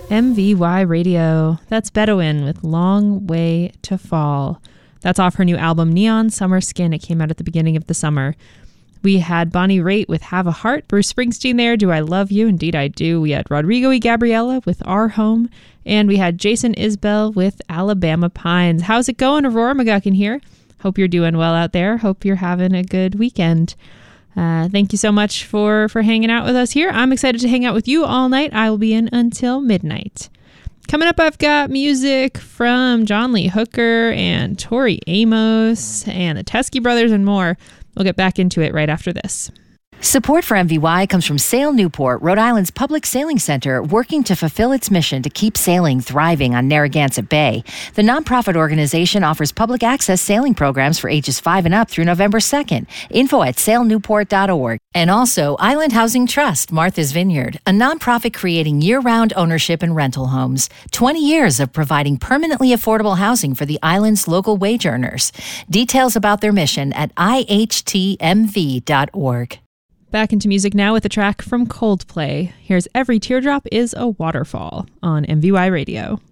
MVY Radio. That's Bedouin with Long Way to Fall. That's off her new album, Neon Summer Skin. It came out at the beginning of the summer. We had Bonnie Raitt with Have a Heart. Bruce Springsteen there, Do I Love You? Indeed I Do. We had Rodrigo y Gabriela with Our Home. And we had Jason Isbell with Alabama Pines. How's it going? Aurora McGuckin here. Hope you're doing well out there. Hope you're having a good weekend. Thank you so much for hanging out with us here. I'm excited to hang out with you all night. I will be in until midnight. Coming up, I've got music from John Lee Hooker and Tori Amos and the Teskey Brothers and more. We'll get back into it right after this. Support for MVY comes from Sail Newport, Rhode Island's public sailing center, working to fulfill its mission to keep sailing thriving on Narragansett Bay. The nonprofit organization offers public access sailing programs for ages 5 and up through November 2nd. Info at sailnewport.org. And also Island Housing Trust, Martha's Vineyard, a nonprofit creating year-round ownership and rental homes. 20 years of providing permanently affordable housing for the island's local wage earners. Details about their mission at ihtmv.org. Back into music now with a track from Coldplay. Here's Every Teardrop is a Waterfall on MVY Radio.